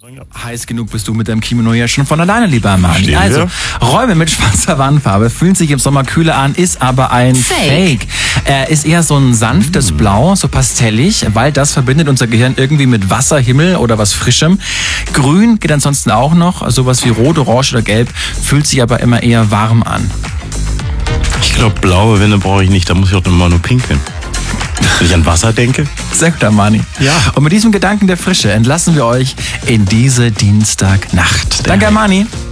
Heiß genug bist du mit deinem Kimono ja schon von alleine, lieber Armani. Verstehen Also, wir. Räume mit schwarzer Wandfarbe fühlen sich im Sommer kühler an, ist aber ein Fake. Er ist eher so ein sanftes Blau, so pastellig, weil das verbindet unser Gehirn irgendwie mit Wasser, Himmel oder was Frischem. Grün geht ansonsten auch noch, sowas wie Rot, Orange oder Gelb, fühlt sich aber immer eher warm an. Ich glaube, blaue Wände brauche ich nicht, da muss ich auch immer nur pinkeln. Wenn ich an Wasser denke. Sehr gut, Armani. Ja. Und mit diesem Gedanken der Frische entlassen wir euch in diese Dienstagnacht. Danke, Armani.